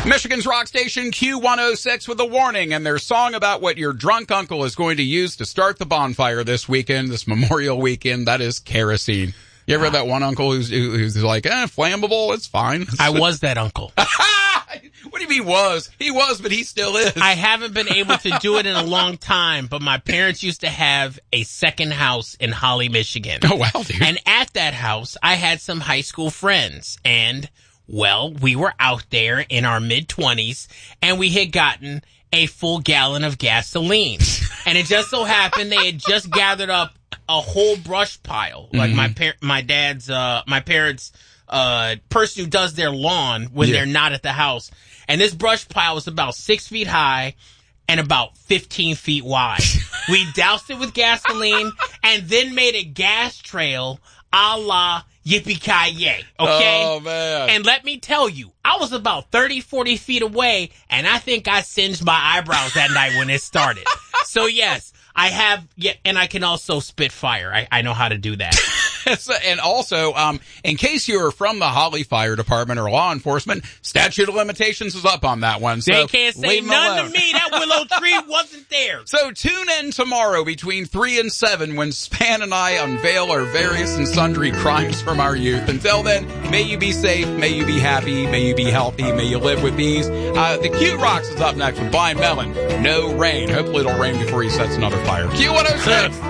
Michigan's rock station Q106 with a warning and their song about what your drunk uncle is going to use to start the bonfire this weekend, this Memorial weekend. That is kerosene. You ever had that one uncle who's like, flammable? It's fine. I was that uncle. What do you mean was? He was, but he still is. I haven't been able to do it in a long time, but my parents used to have a second house in Holly, Michigan. Oh, wow, dude. And at that house, I had some high school friends, and well, we were out there in our mid-20s, and we had gotten a full gallon of gasoline. And it just so happened they had just gathered up a whole brush pile. Like my parents' person who does their lawn when they're not at the house. And this brush pile was about 6 feet high and about 15 feet wide. We doused it with gasoline and then made a gas trail a la Yippee-Ki-Yay, okay? Oh, man. And let me tell you, I was about 30, 40 feet away, and I think I singed my eyebrows that night when it started. So, yes, I have, and I can also spit fire. I know how to do that. And also, in case you're from the Holly Fire Department or law enforcement, statute of limitations is up on that one. So they can't say none to me. That willow tree wasn't there. So tune in tomorrow between 3 and 7 when Span and I unveil our various and sundry crimes from our youth. Until then, may you be safe, may you be happy, may you be healthy, may you live with ease. The Q Rocks is up next with Blind Melon. No rain. Hopefully it'll rain before he sets another fire. Q106.